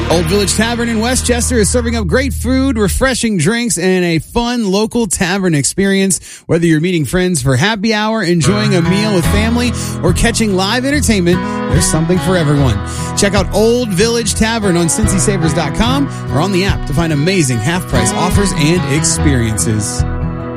Old Village Tavern in Westchester is serving up great food, refreshing drinks, and a fun local tavern experience. Whether you're meeting friends for happy hour, enjoying a meal with family, or catching live entertainment, there's something for everyone. Check out Old Village Tavern on CincySavers.com or on the app to find amazing half-price offers and experiences.